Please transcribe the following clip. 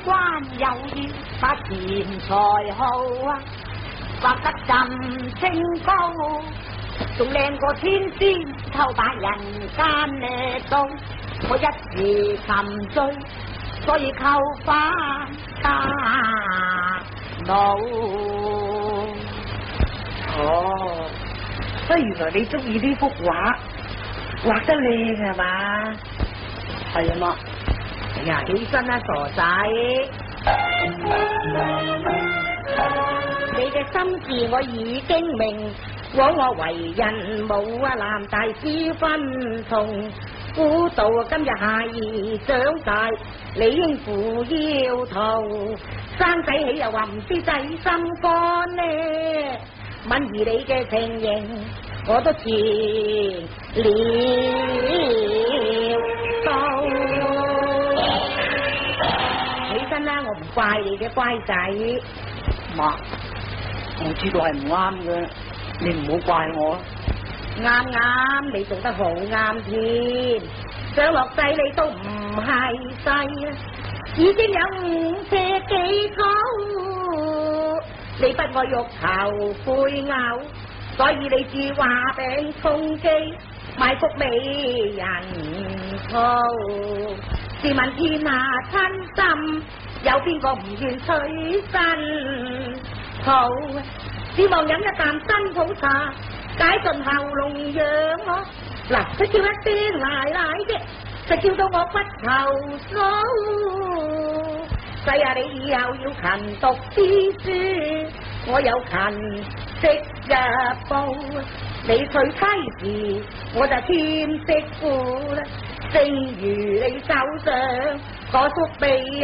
關又要把錢財好啊，畫得咁清高，仲靚過天仙偷把人間呢到，我一時沉醉，所以扣返家奴。 哦，所以原來你中意呢幅畫，畫得靚係嘛？ 係啊嘛。哎呀，起身啦，傻仔！你嘅心事我已經明，枉我為人冇啊男大師分重，估到今日孩兒長大，理應扶腰頭，生仔起又話唔知仔心肝呢，敏兒你嘅情形我都知了到。起身啦，我唔怪你嘅乖仔。媽，我知道係唔啱嘅，你唔好怪我。啱，你做得好啱添。上落世你都唔係細啦，已經有5尺幾高。你不愛肉頭配偶，所以你至話餅充飢，賣福美人操。試問天下親心，有邊個唔願取身好？只望飲一啖新抱茶，解盡喉嚨癢我。嗱，佢叫一聲奶奶啫，就叫到我骨頭酥。細啊，你以後要勤讀啲書，我有勤識日報。你娶妻時，我就添媳婦啦。正如你手上嗰幅美